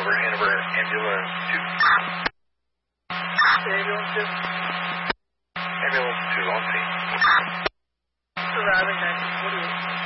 Hanover, ambulance 2. Ambulance 2. Ambulance 2 on scene. Surviving 1948.